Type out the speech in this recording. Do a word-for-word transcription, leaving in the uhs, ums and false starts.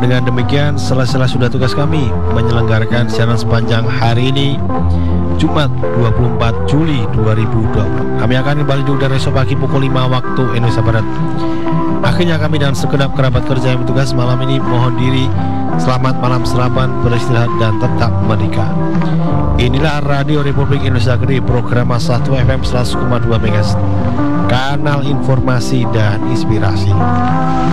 dengan demikian selesai sudah tugas kami menyelenggarakan siaran sepanjang hari ini Jumat dua puluh empat Juli dua ribu dua puluh. Kami akan kembali juga dari esok pagi pukul lima waktu Indonesia Barat. Akhirnya kami dan segenap kerabat kerja yang bertugas malam ini mohon diri. Selamat malam, sarapan, beristirahat dan tetap menikah. Inilah Radio Republik Indonesia Kediri, program satu F M seratus koma dua MHz, kanal informasi dan inspirasi.